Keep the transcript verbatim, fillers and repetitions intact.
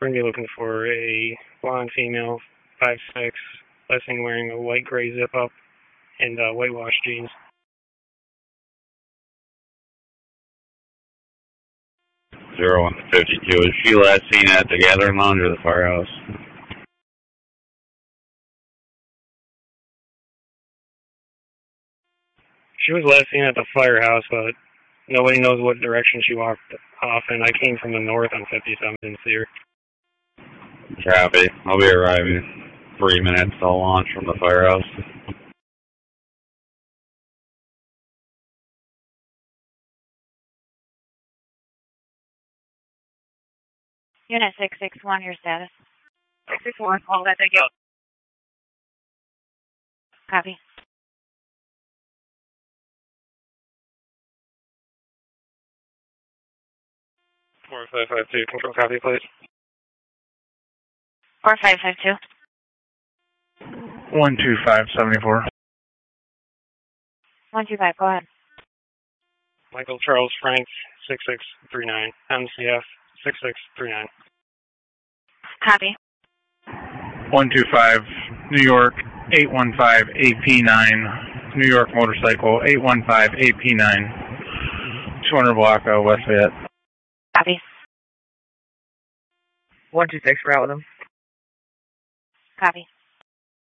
We're going to be looking for a blonde female, five six, last thing wearing a white gray zip-up and uh, whitewash jeans. zero one fifty-two. Is she last seen at the Gathering Lounge or the Firehouse? She was last seen at the Firehouse, but nobody knows what direction she walked off, and I came from the north on fifty-seven and see her. Copy. I'll be arriving three minutes. I'll launch from the Firehouse. Unit six six one, your status. six six one, all that, thank you. Copy. four five five two, control copy, please. four five five two. one two five seven four. one two five, go ahead. Michael Charles Frank, six six three nine, M C F six six three nine. Copy. one two five, New York, eight one five A P nine, New York motorcycle, eight one five A P nine, two hundred block of West Fayette. Copy. one two six, route with them. Copy.